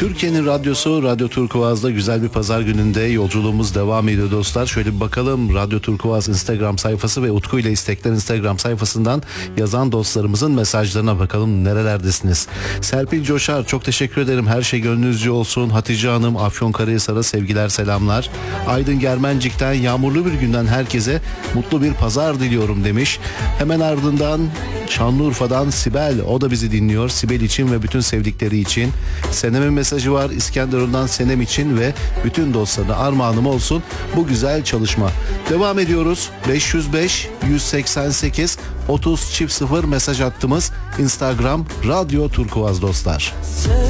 Türkiye'nin radyosu Radyo Turkuaz'da güzel bir pazar gününde yolculuğumuz devam ediyor dostlar. Şöyle bir bakalım Radyo Turkuaz Instagram sayfası ve Utku ile İstekler Instagram sayfasından yazan dostlarımızın mesajlarına bakalım, nerelerdesiniz? Serpil Coşar, çok teşekkür ederim, her şey gönlünüzce olsun. Hatice Hanım Afyonkarahisar'a sevgiler selamlar. Aydın Germencik'ten yağmurlu bir günden herkese mutlu bir pazar diliyorum demiş. Hemen ardından Şanlıurfa'dan Sibel, o da bizi dinliyor. Sibel için ve bütün sevdikleri için. Senem'in mesajı var. İskenderun'dan Senem için ve bütün dostlarına armağanım olsun bu güzel çalışma. Devam ediyoruz. 505 188 30 0 mesaj attığımız Instagram Radyo Turkuaz dostlar.